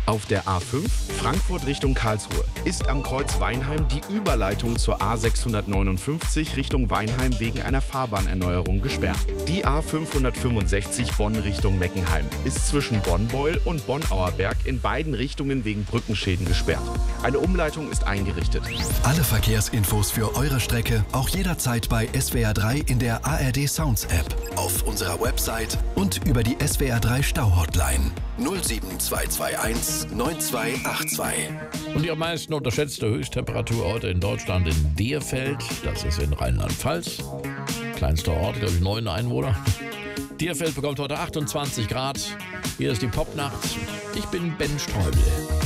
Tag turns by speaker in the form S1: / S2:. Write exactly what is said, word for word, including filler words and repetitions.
S1: Auf der A fünf, Frankfurt Richtung Karlsruhe, ist am Kreuz Weinheim die Überleitung zur A sechshundertneunundfünfzig Richtung Weinheim wegen einer Fahrbahnerneuerung gesperrt. Die A fünfhundertfünfundsechzig Bonn Richtung Meckenheim ist zwischen Bonn-Beul und Bonn-Auerberg in beiden Richtungen wegen Brückenschäden gesperrt. Eine Umleitung ist eingerichtet.
S2: Alle Verkehrsinfos für eure Strecke auch jederzeit bei S W R drei in der A R D Sounds App, auf unserer Website und über die S W R drei Stau-Hotline null sieben zwei zwei eins neun zwei acht zwei.
S3: Und die am meisten unterschätzte Höchsttemperatur heute in Deutschland in Dierfeld, das ist in Rheinland-Pfalz. Kleinster Ort, glaube ich, neun Einwohner. Dierfeld bekommt heute achtundzwanzig Grad. Hier ist die Popnacht. Ich bin Ben Streubel.